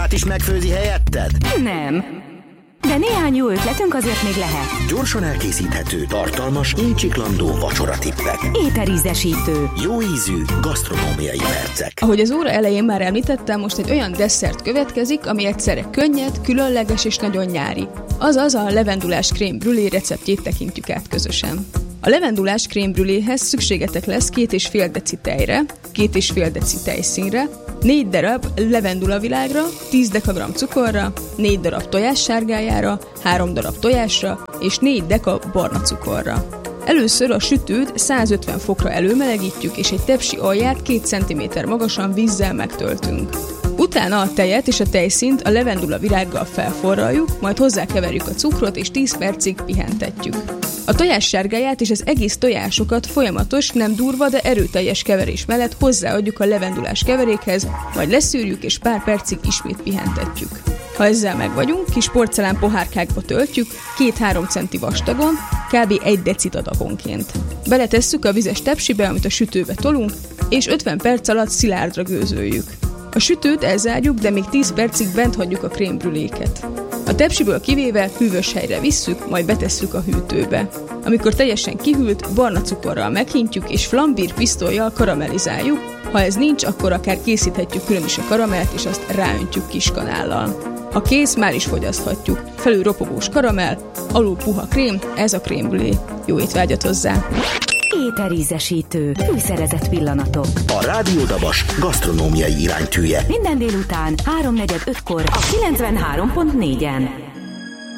Magát is megfőzi helyetted? Nem. De néhány jó ötletünk azért még lehet. Gyorsan elkészíthető, tartalmas, incsiklandó vacsoratippek. Éterízesítő. Jó ízű, gasztronómiai percek. Ahogy az óra elején már említettem, most egy olyan desszert következik, ami egyszerre könnyed, különleges és nagyon nyári. Azaz a levendulás crème brûlée receptjét tekintjük át közösen. A levendulás crème brûléhez szükségetek lesz 2,5 deci tejre, 2,5 deci tejszínre, 4 darab levendulavilágra, 10 dekagram cukorra, 4 darab tojássárgájára, 3 darab tojásra és 4 deka barna cukorra. Először a sütőt 150 fokra előmelegítjük, és egy tepsi alját 2 cm magasan vízzel megtöltünk. Utána a tejet és a tejszínt a levendulavirággal felforraljuk, majd hozzákeverjük a cukrot és 10 percig pihentetjük. A tojássárgáját és az egész tojásokat folyamatos, nem durva, de erőteljes keverés mellett hozzáadjuk a levendulás keverékhez, majd leszűrjük és pár percig ismét pihentetjük. Ha ezzel megvagyunk, kis porcelán pohárkákba töltjük, 2-3 centi vastagon, kb. 1 decit adagonként. Beletesszük a vizes tepsibe, amit a sütőbe tolunk, és 50 perc alatt szilárdra gőzöljük. A sütőt elzárjuk, de még 10 percig bent hagyjuk a crème brûléket. A tepsiből kivéve hűvös helyre visszük, majd betesszük a hűtőbe. Amikor teljesen kihűlt, barna cukorral meghintjük és flambír pisztollyal karamellizáljuk. Ha ez nincs, akkor akár készíthetjük külön is a karamellt, és azt ráöntjük kis kanállal. Ha kész, már is fogyaszthatjuk. Felül ropogós karamell, alul puha krém, ez a crème brûlée. Jó étvágyat hozzá! Éterízesítő. Fűszerezett pillanatok. A Rádió Dabas gasztronómiai iránytűje. Minden délután 3:45-kor a 93.4-en.